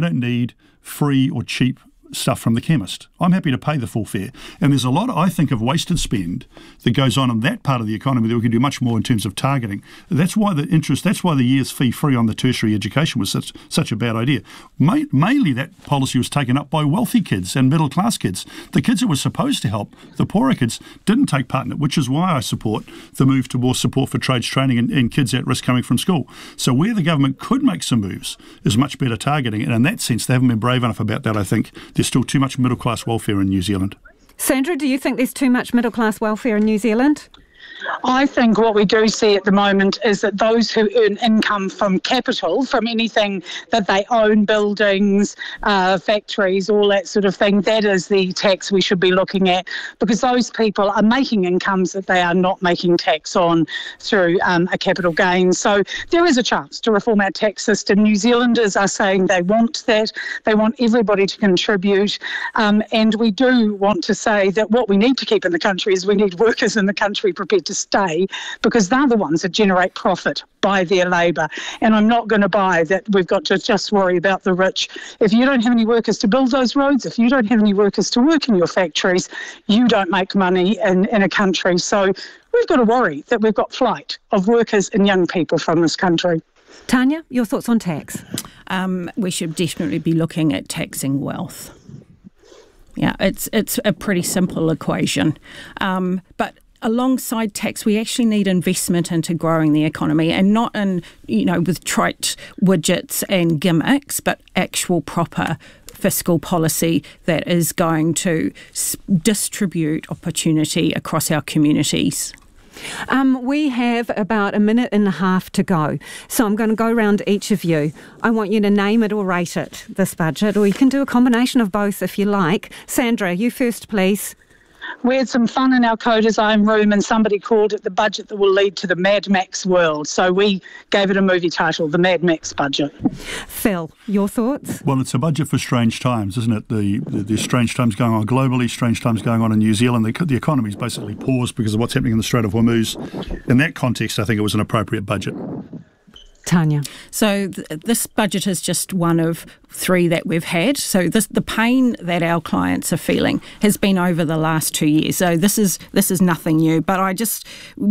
free or cheap stuff from the chemist. I'm happy to pay the full fare. And there's a lot, I think, of wasted spend that goes on in that part of the economy that we can do much more in terms of targeting. That's why the year's fee free on the tertiary education was such a bad idea. Mainly that policy was taken up by wealthy kids and middle class kids. The kids that were supposed to help the poorer kids didn't take part in it, which is why I support the move to more support for trades training and kids at risk coming from school. So where the government could make some moves is much better targeting. And in that sense, they haven't been brave enough about that, I think. There's still too much middle class welfare in New Zealand. Sandra, do you think there's too much middle class welfare in New Zealand? I think what we do see at the moment is that those who earn income from capital, from anything that they own, buildings, factories, all that sort of thing, that is the tax we should be looking at, because those people are making incomes that they are not making tax on through a capital gain. So there is a chance to reform our tax system. New Zealanders are saying they want that. They want everybody to contribute. And we do want to say that what we need to keep in the country is we need workers in the country prepared to stay, because they're the ones that generate profit by their labour. And I'm not going to buy that we've got to just worry about the rich. If you don't have any workers to build those roads, if you don't have any workers to work in your factories, you don't make money in a country. So we've got to worry that we've got flight of workers and young people from this country. Tanya, your thoughts on tax? We should definitely be looking at taxing wealth. Yeah, it's a pretty simple equation. But alongside tax, we actually need investment into growing the economy, and not in, with trite widgets and gimmicks, but actual proper fiscal policy that is going to distribute opportunity across our communities. We have about a minute and a half to go. So I'm going to go around each of you. I want you to name it or rate it, this budget, or you can do a combination of both if you like. Sandra, you first, please. We had some fun in our co-design room, and somebody called it the budget that will lead to the Mad Max world. So we gave it a movie title, the Mad Max budget. Phil, your thoughts? Well, it's a budget for strange times, isn't it? There's strange times going on globally, strange times going on in New Zealand. The economy's basically paused because of what's happening in the Strait of Hormuz. In that context, I think it was an appropriate budget. Tanya. So this budget is just one of three that we've had. So the pain that our clients are feeling has been over the last 2 years. So this is nothing new. But I just,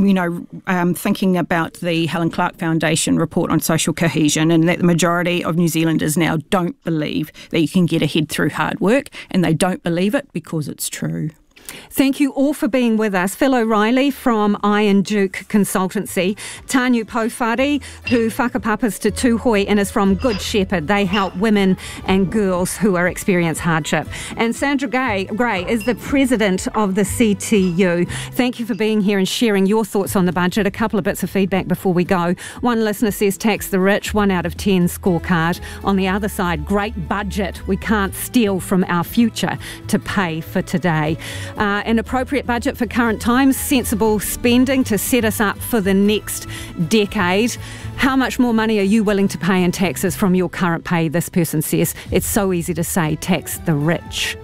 thinking about the Helen Clark Foundation report on social cohesion, and that the majority of New Zealanders now don't believe that you can get ahead through hard work, and they don't believe it because it's true. Thank you all for being with us. Phil O'Reilly from Iron Duke Consultancy, Tanya Pofari, who whakapapas to Tūhoe and is from Good Shepherd. They help women and girls who are experience hardship. And Sandra Gray is the president of the CTU. Thank you for being here and sharing your thoughts on the budget. A couple of bits of feedback before we go. One listener says tax the rich, 1 out of 10 scorecard. On the other side, great budget. We can't steal from our future to pay for today. An appropriate budget for current times, sensible spending to set us up for the next decade. How much more money are you willing to pay in taxes from your current pay? This person says it's so easy to say tax the rich.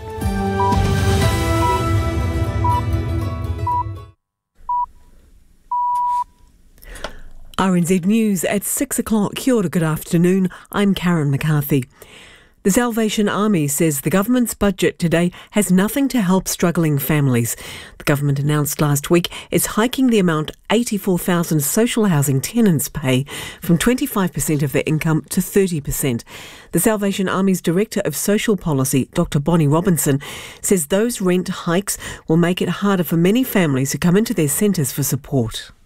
RNZ News at 6 o'clock. Kia ora, good afternoon. I'm Karen McCarthy. The Salvation Army says the government's budget today has nothing to help struggling families. The government announced last week it's hiking the amount 84,000 social housing tenants pay from 25% of their income to 30%. The Salvation Army's Director of Social Policy, Dr. Bonnie Robinson, says those rent hikes will make it harder for many families who come into their centres for support.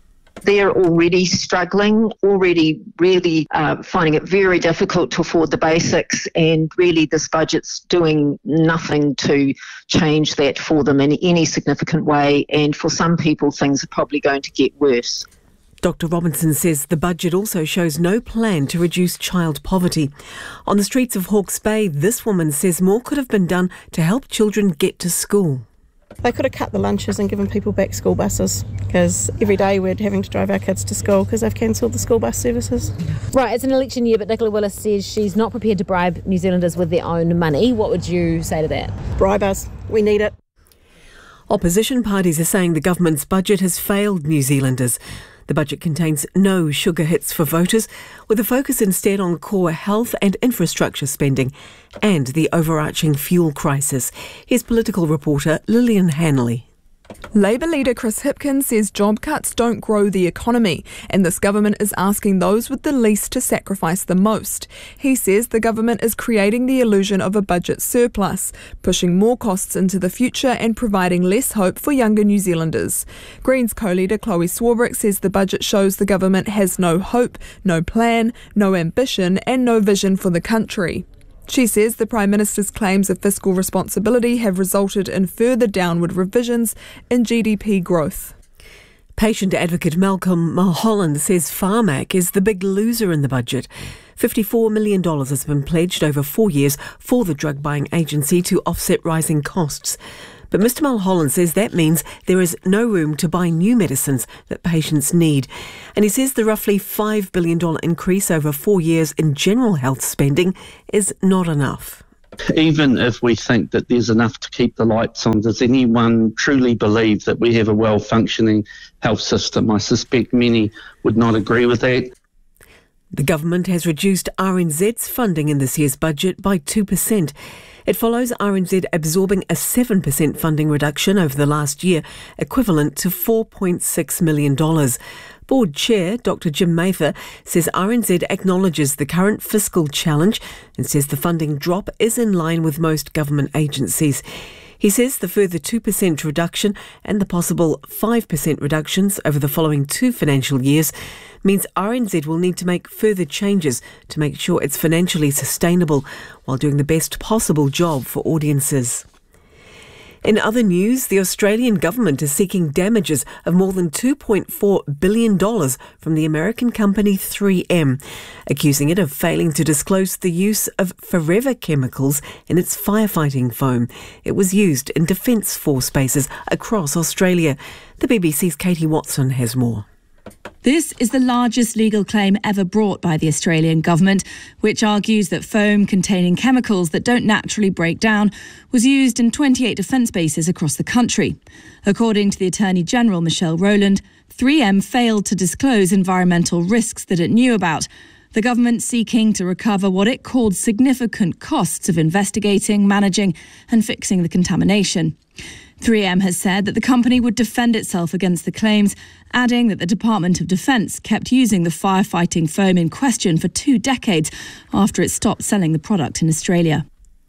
They're already struggling, already really finding it very difficult to afford the basics, and really this budget's doing nothing to change that for them in any significant way, and for some people things are probably going to get worse. Dr Robinson says the budget also shows no plan to reduce child poverty. On the streets of Hawke's Bay, this woman says more could have been done to help children get to school. They could have cut the lunches and given people back school buses, because every day we're having to drive our kids to school because they've cancelled the school bus services. Right, it's an election year, but Nicola Willis says she's not prepared to bribe New Zealanders with their own money. What would you say to that? Bribe us. We need it. Opposition parties are saying the government's budget has failed New Zealanders. The budget contains no sugar hits for voters, with a focus instead on core health and infrastructure spending and the overarching fuel crisis. Here's political reporter Lillian Hanley. Labour leader Chris Hipkins says job cuts don't grow the economy, and this government is asking those with the least to sacrifice the most. He says the government is creating the illusion of a budget surplus, pushing more costs into the future and providing less hope for younger New Zealanders. Greens co-leader Chloe Swarbrick says the budget shows the government has no hope, no plan, no ambition and no vision for the country. She says the Prime Minister's claims of fiscal responsibility have resulted in further downward revisions in GDP growth. Patient advocate Malcolm Mulholland says Pharmac is the big loser in the budget. $54 million has been pledged over 4 years for the drug buying agency to offset rising costs. But Mr Mulholland says that means there is no room to buy new medicines that patients need. And he says the roughly $5 billion increase over 4 years in general health spending is not enough. Even if we think that there's enough to keep the lights on, does anyone truly believe that we have a well-functioning health system? I suspect many would not agree with that. The government has reduced RNZ's funding in this year's budget by 2%. It follows RNZ absorbing a 7% funding reduction over the last year, equivalent to $4.6 million. Board Chair Dr Jim Mather says RNZ acknowledges the current fiscal challenge and says the funding drop is in line with most government agencies. He says the further 2% reduction and the possible 5% reductions over the following 2 financial years means RNZ will need to make further changes to make sure it's financially sustainable while doing the best possible job for audiences. In other news, the Australian government is seeking damages of more than $2.4 billion from the American company 3M, accusing it of failing to disclose the use of forever chemicals in its firefighting foam. It was used in Defence Force bases across Australia. The BBC's Katie Watson has more. This is the largest legal claim ever brought by the Australian government, which argues that foam containing chemicals that don't naturally break down was used in 28 defence bases across the country. According to the Attorney-General, Michelle Rowland, 3M failed to disclose environmental risks that it knew about. The government seeking to recover what it called significant costs of investigating, managing and fixing the contamination. 3M has said that the company would defend itself against the claims, adding that the Department of Defence kept using the firefighting foam in question for 2 decades after it stopped selling the product in Australia.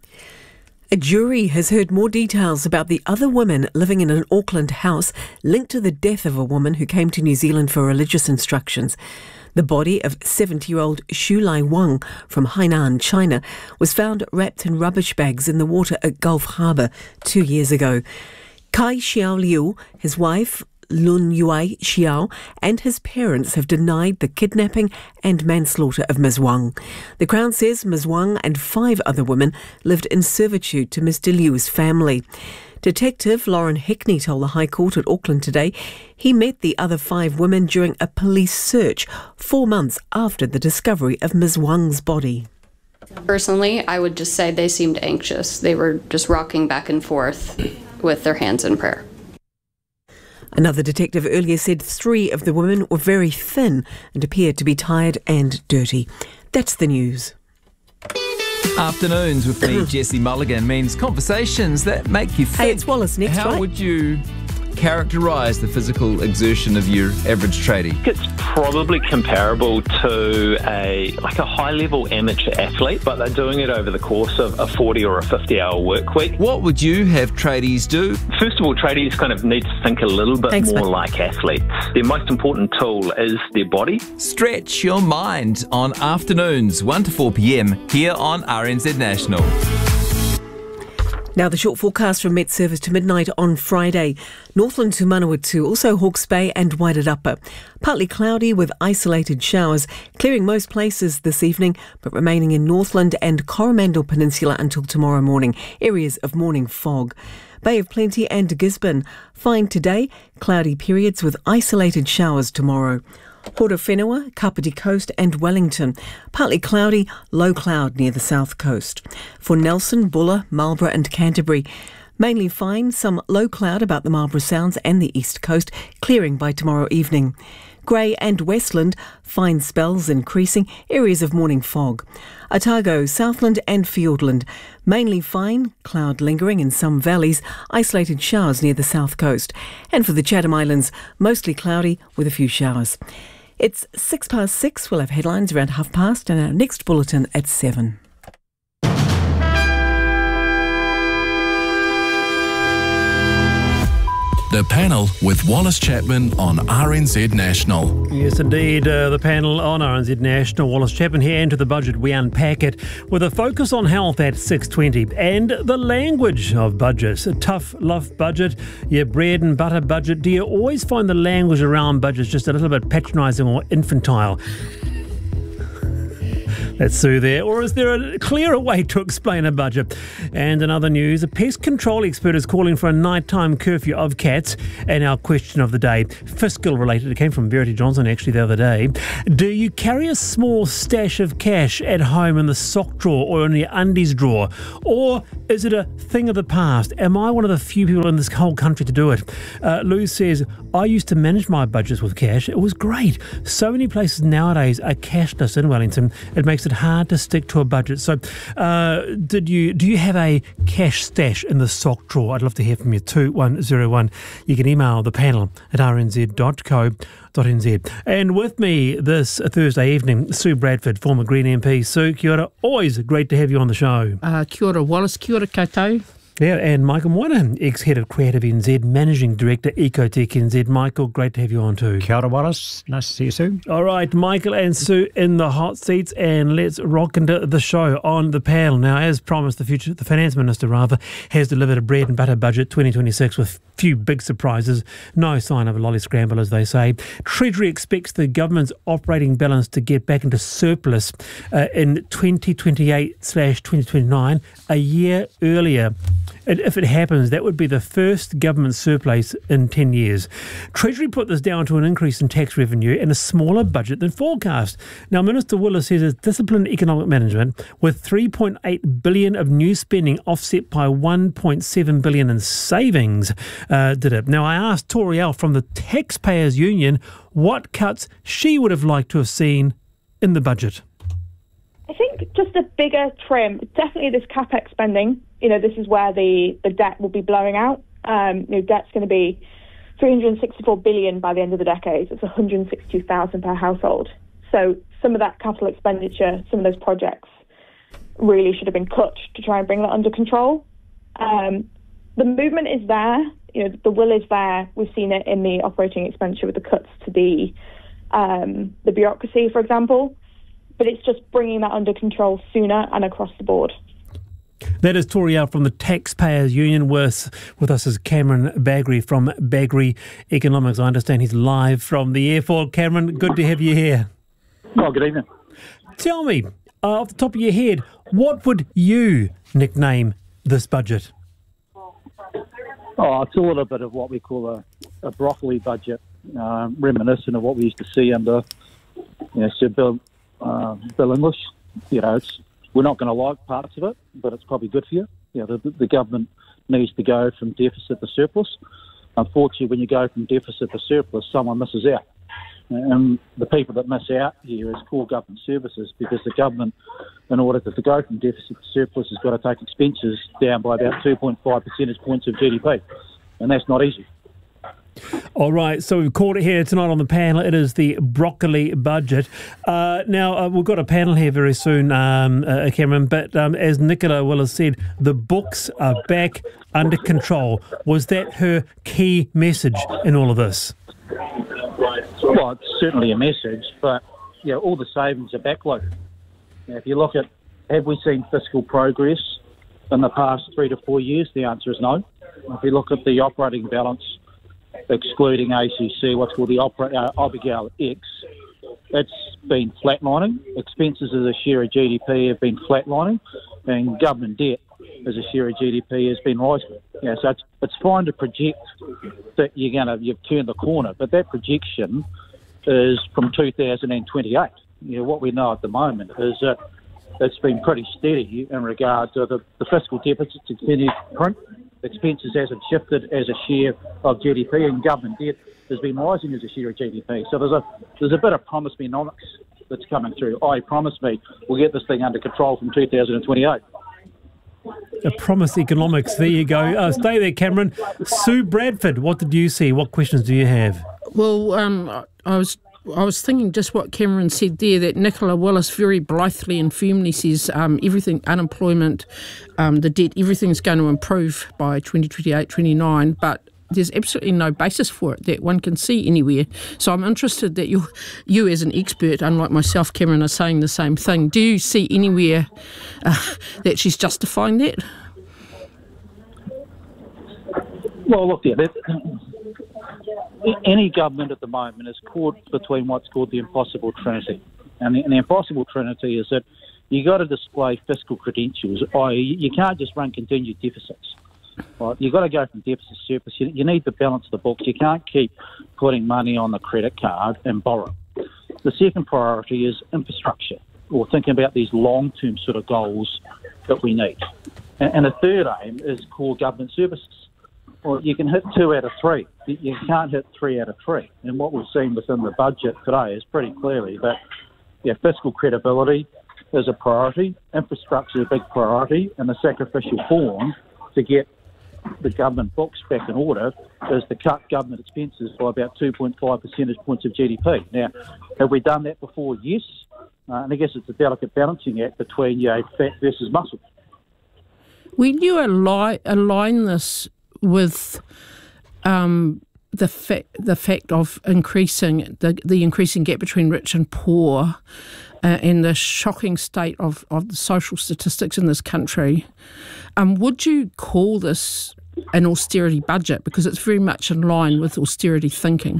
A jury has heard more details about the other women living in an Auckland house linked to the death of a woman who came to New Zealand for religious instructions. The body of 70-year-old Xu Lai Wang from Hainan, China, was found wrapped in rubbish bags in the water at Gulf Harbour 2 years ago. Kai Xiao Liu, his wife, Lun Yue Xiao, and his parents have denied the kidnapping and manslaughter of Ms. Wang. The Crown says Ms. Wang and 5 other women lived in servitude to Mr. Liu's family. Detective Lauren Hickney told the High Court at Auckland today he met the other 5 women during a police search 4 months after the discovery of Ms. Wang's body. Personally, I would just say they seemed anxious. They were just rocking back and forth with their hands in prayer. Another detective earlier said 3 of the women were very thin and appeared to be tired and dirty. That's the news. Afternoons with me, Jesse Mulligan, means conversations that make you think. Hey, it's Wallace next, How right? would you characterise the physical exertion of your average tradie? It's probably comparable to a high-level amateur athlete, but they're doing it over the course of a 40 or a 50-hour work week. What would you have tradies do? First of all, tradies kind of need to think a little bit more like athletes. Their most important tool is their body. Stretch your mind on afternoons 1 to 4 p.m. here on RNZ National. Now the short forecast from Met Service to midnight on Friday. Northland to Manawatu, also Hawke's Bay and Wairarapa. Partly cloudy with isolated showers, clearing most places this evening, but remaining in Northland and Coromandel Peninsula until tomorrow morning. Areas of morning fog. Bay of Plenty and Gisborne. Fine today, cloudy periods with isolated showers tomorrow. Horowhenua, Kapiti Coast and Wellington. Partly cloudy, low cloud near the south coast. For Nelson, Buller, Marlborough and Canterbury. Mainly fine, some low cloud about the Marlborough Sounds and the east coast, clearing by tomorrow evening. Grey and Westland, fine spells increasing, areas of morning fog. Otago, Southland and Fiordland, mainly fine, cloud lingering in some valleys, isolated showers near the south coast. And for the Chatham Islands, mostly cloudy with a few showers. It's 6:06. We'll have headlines around past and our next bulletin at 7. The Panel with Wallace Chapman on RNZ National. Yes, indeed. The Panel on RNZ National. Wallace Chapman here. Into the budget we unpack it with a focus on health at 6:20 and the language of budgets. A tough love budget, your bread and butter budget. Do you always find the language around budgets just a little bit patronising or infantile? Let's see there. Or is there a clearer way to explain a budget? And in other news, a pest control expert is calling for a nighttime curfew of cats. And our question of the day, fiscal related. It came from Verity Johnson actually the other day. Do you carry a small stash of cash at home in the sock drawer or in your undies drawer? Or is it a thing of the past? Am I one of the few people in this whole country to do it? Lou says, I used to manage my budgets with cash. It was great. So many places nowadays are cashless in Wellington. It makes it hard to stick to a budget. So do you have a cash stash in the sock drawer? I'd love to hear from you. 2101. You can email the panel at rnz.co.nz. And with me this Thursday evening, Sue Bradford, former Green MP. Sue, kia ora. Always great to have you on the show. Kia ora, Wallace. Kia ora koutou. Yeah, and Michael Moynihan, ex-head of Creative NZ, Managing Director, Ecotech NZ. Michael, great to have you on too. Kia ora, Wallace. Nice to see you, Sue. All right, Michael and Sue in the hot seats, and let's rock into the show on the panel. Now, as promised, the Finance Minister, has delivered a bread and butter budget 2026 with few big surprises. No sign of a lolly scramble, as they say. Treasury expects the government's operating balance to get back into surplus in 2028/2029, a year earlier. And if it happens, that would be the first government surplus in 10 years. Treasury put this down to an increase in tax revenue and a smaller budget than forecast. Now, Minister Willis says it's disciplined economic management with $3.8 billion of new spending offset by $1.7 billion in savings, did it. Now, I asked Toriel from the Taxpayers Union what cuts she would have liked to have seen in the budget. I think just a bigger trim, definitely this capex spending. This is where the debt will be blowing out. Debt's going to be $364 billion by the end of the decade. It's $162,000 per household. So some of that capital expenditure, some of those projects really should have been cut to try and bring that under control. The movement is there. The will is there. We've seen it in the operating expenditure with the cuts to the bureaucracy, for example. But it's just bringing that under control sooner and across the board. That is Toriel from the Taxpayers Union. With us is Cameron Bagri from Bagri Economics. I understand he's live from the airport. Cameron, good to have you here. Oh, good evening. Tell me, off the top of your head, what would you nickname this budget? Oh, it's a little bit of what we call a broccoli budget, reminiscent of what we used to see under Sir Bill English. We're not going to like parts of it, but it's probably good for you. The government needs to go from deficit to surplus. Unfortunately, when you go from deficit to surplus, someone misses out. And the people that miss out here is core government services, because the government, in order to go from deficit to surplus, has got to take expenses down by about 2.5 percentage points of GDP. And that's not easy. All right, so we've called it here tonight on the panel. It is the broccoli budget. Now, we've got a panel here very soon, Cameron, but as Nicola Willis said, the books are back under control. Was that her key message in all of this? Well, it's certainly a message, but all the savings are backloaded. Now, if you look at, have we seen fiscal progress in the past 3 to 4 years? The answer is no. If you look at the operating balance, excluding ACC, what's called the Obergau X, it's been flatlining. Expenses as a share of GDP have been flatlining, and government debt as a share of GDP has been rising. So it's fine to project that you've turned the corner, but that projection is from 2028. What we know at the moment is that it's been pretty steady in regard to the fiscal deficits continue to print. Expenses hasn't shifted as a share of GDP, and government debt has been rising as a share of GDP. So there's a bit of promise menomics that's coming through. Promise me we'll get this thing under control from 2028. A promise economics. There you go. Stay there, Cameron. Sue Bradford, what did you see? What questions do you have? Well, I was thinking just what Cameron said there, that Nicola Willis very blithely and firmly says everything, unemployment, the debt, everything's going to improve by 2028, 29, but there's absolutely no basis for it that one can see anywhere. So I'm interested that you as an expert, unlike myself, Cameron, are saying the same thing. Do you see anywhere that she's justifying that? Well, look, any government at the moment is caught between what's called the impossible trinity. And the impossible trinity is that you got to display fiscal credentials, i.e. you can't just run continued deficits. Right? You've got to go from deficit to surplus. You need to balance the books. You can't keep putting money on the credit card and borrow. The second priority is infrastructure, or thinking about these long-term sort of goals that we need. And the third aim is core government services. Well, you can hit 2 out of 3. You can't hit 3 out of 3. And what we've seen within the budget today is pretty clearly that fiscal credibility is a priority, infrastructure is a big priority, and the sacrificial form to get the government books back in order is to cut government expenses by about 2.5 percentage points of GDP. Now, have we done that before? Yes. And I guess it's a delicate balancing act between fat versus muscle. When you align this with the fact of increasing the increasing gap between rich and poor, and the shocking state of the social statistics in this country, would you call this an austerity budget? Because it's very much in line with austerity thinking.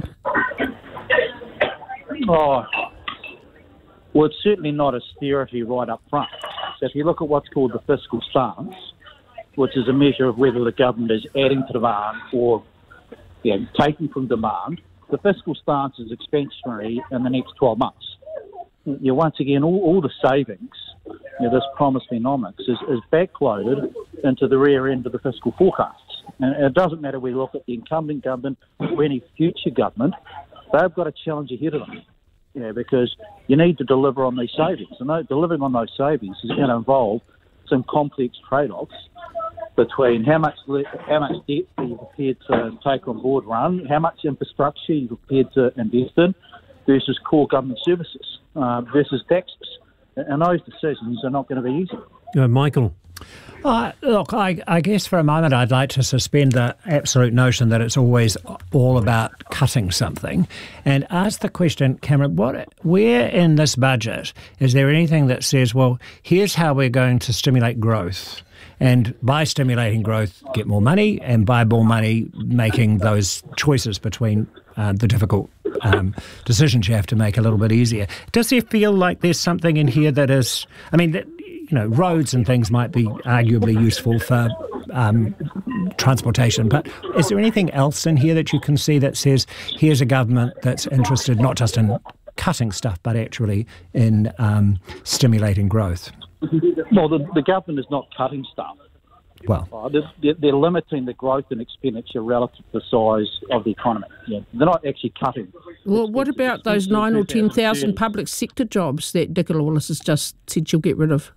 Well, it's certainly not austerity right up front. So if you look at what's called the fiscal stance, which is a measure of whether the government is adding to demand or taking from demand, the fiscal stance is expansionary in the next 12 months. Once again, all the savings, this promise economics, is backloaded into the rear end of the fiscal forecasts. And it doesn't matter whether we look at the incumbent government or any future government, they've got a challenge ahead of them, because you need to deliver on these savings. And delivering on those savings is going to involve some complex trade-offs between how much debt are you prepared to take on board run, how much infrastructure you're prepared to invest in, versus core government services, versus taxes. And those decisions are not going to be easy. Michael. Look, I guess for a moment I'd like to suspend the absolute notion that it's always all about cutting something and ask the question, Cameron, where in this budget is there anything that says, well, here's how we're going to stimulate growth? And by stimulating growth, get more money, and by more money, making those choices between the difficult decisions you have to make a little bit easier. Does it feel like there's something in here that is, roads and things might be arguably useful for transportation, but is there anything else in here that you can see that says, here's a government that's interested not just in cutting stuff, but actually in stimulating growth? Well, the government is not cutting stuff. Well, they're limiting the growth in expenditure relative to the size of the economy. They're not actually cutting. Well, what about those 9,000 or 10,000 public sector jobs that Nicola Willis has just said she'll get rid of?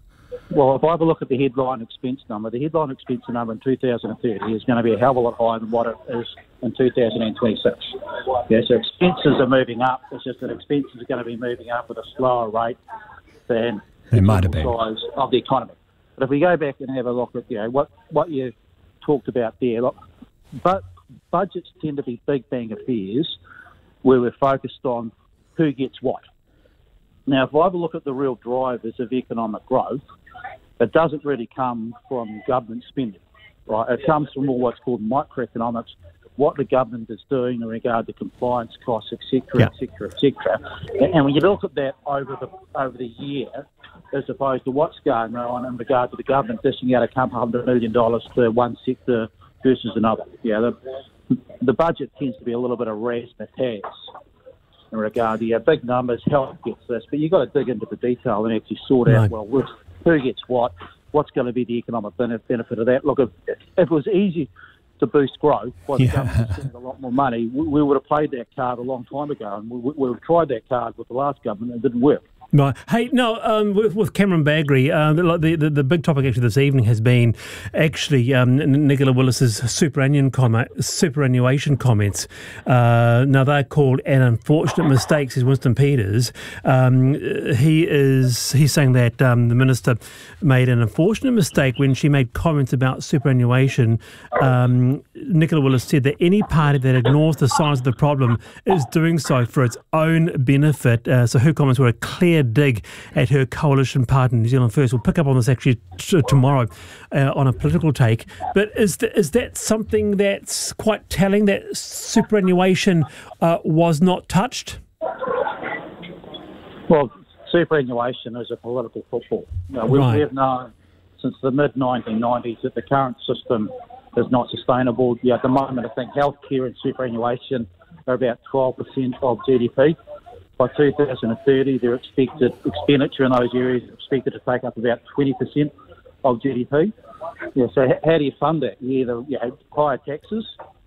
Well, if I have a look at the headline expense number, the headline expense number in 2030 is going to be a hell of a lot higher than what it is in 2026. Yeah, so expenses are moving up. It's just that expenses are going to be moving up at a slower rate than It might have the been. size of the economy. But if we go back and have a look at what you talked about there, look, but budgets tend to be big bang affairs where we're focused on who gets what. Now, if I have a look at the real drivers of economic growth, it doesn't really come from government spending, right? It comes from all what's called microeconomics, what the government is doing in regard to compliance costs, etc., etc., etc. And when you look at that over the year, as opposed to what's going on in regard to the government dishing out $200 million to one sector versus another, the budget tends to be a little bit of razzmatazz in regard to big numbers, health gets this, but you've got to dig into the detail and actually sort out, who gets what's going to be the economic benefit of that. Look, if it was easy to boost growth by the government spending a lot more money, we would have played that card a long time ago, and we would have tried that card with the last government and it didn't work. Right. Hey, no, with Cameron Bagrie, the big topic actually this evening has been actually Nicola Willis's superannuation comments. Now, they're called an unfortunate mistake, says Winston Peters. He's saying that the minister made an unfortunate mistake when she made comments about superannuation. Nicola Willis said that any party that ignores the size of the problem is doing so for its own benefit. So her comments were a clear dig at her coalition partner, New Zealand First. We'll pick up on this actually tomorrow on a political take. But is that something that's quite telling, that superannuation was not touched? Well, superannuation is a political football. We've known since the mid-1990s that the current system is not sustainable. At the moment, I think healthcare and superannuation are about 12% of GDP. By 2030, their expected expenditure in those areas is expected to take up about 20% of GDP. So how do you fund that? You either higher taxes